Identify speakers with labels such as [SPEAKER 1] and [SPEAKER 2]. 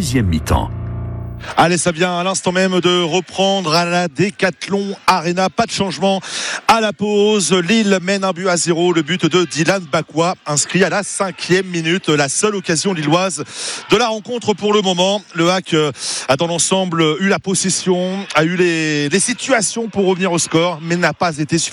[SPEAKER 1] deuxième mi-temps.
[SPEAKER 2] Allez, ça vient à l'instant même de reprendre à la Decathlon Arena. Pas de changement à la pause. Lille mène 1-0. Le but de Dylan Bakwa, inscrit à la 5e minute. La seule occasion lilloise de la rencontre pour le moment. Le HAC a dans l'ensemble eu la possession, a eu les situations pour revenir au score, mais n'a pas été suffisamment